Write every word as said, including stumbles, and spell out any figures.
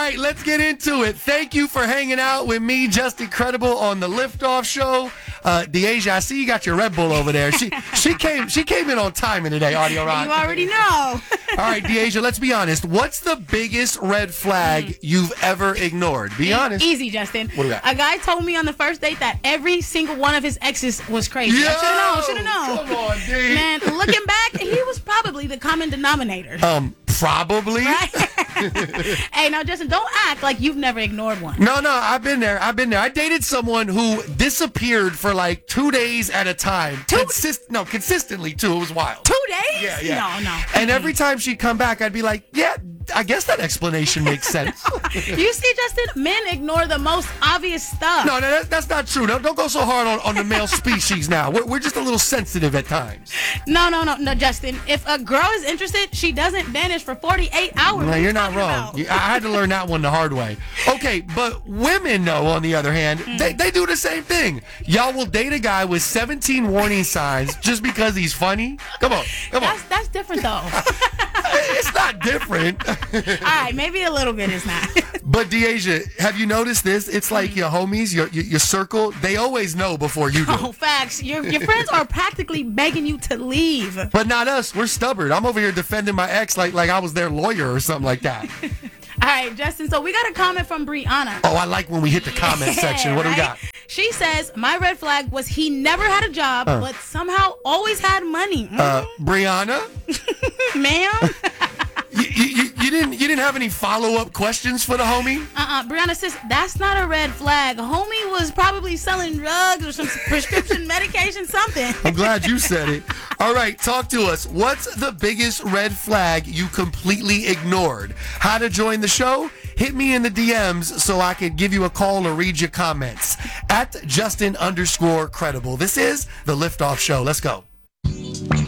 right, let's get into it. Thank you for hanging out with me, Justin Credible, on the Liftoff Show. Uh, Deasia, I see you got your Red Bull over there. She she came she came in on timing today, Audio Rock. You already know. All right, Deasia, let's be honest. What's the biggest red flag mm. you've ever ignored? Be honest. Easy, Justin. What do we got? A guy told me on the first date that every single one of his exes was crazy. Yo, I should have known. Should have known. Come on, D. Man, looking back, he was probably the common denominator. Um, probably. Right? Hey, now, Justin, don't act like you've never ignored one. No, no, I've been there. I've been there. I dated someone who disappeared for like two days at a time. Two? Consist- no, consistently, too. It was wild. Two days? Yeah, yeah. No, no. And every time she'd come back, I'd be like, yeah, I guess that explanation makes sense. You see, Justin, men ignore the most obvious stuff. No, no, that, that's not true. Don't, don't go so hard on, on the male species now. We're, we're just a little sensitive at times. No, no, no, no, Justin. If a girl is interested, she doesn't vanish for forty-eight hours. No, you're not wrong. About? I had to learn that one the hard way. Okay, but women, though, on the other hand, mm. they, they do the same thing. Y'all will date a guy with seventeen warning signs just because he's funny? Come on, come that's, on. That's different, though. It's not different. All right, maybe a little bit is not. But Deasia, have you noticed this? It's like your homies, your, your your circle, they always know before you do. Oh, facts. Your your friends are practically begging you to leave. But not us. We're stubborn. I'm over here defending my ex like, like I was their lawyer or something like that. All right, Justin, so we got a comment from Brianna. Oh, I like when we hit the comment yeah, section. What right? do we got? She says, my red flag was he never had a job, uh. but somehow always had money. Mm-hmm. Uh, Brianna? Ma'am? You, you, you didn't you didn't have any follow-up questions for the homie? Uh-uh. Brianna says, that's not a red flag. Homie was probably selling drugs or some prescription medication, something. I'm glad you said it. All right, talk to us. What's the biggest red flag you completely ignored? How to join the show? Hit me in the D Ms so I can give you a call or read your comments. At Justin underscore Credible. This is the Liftoff Show. Let's go.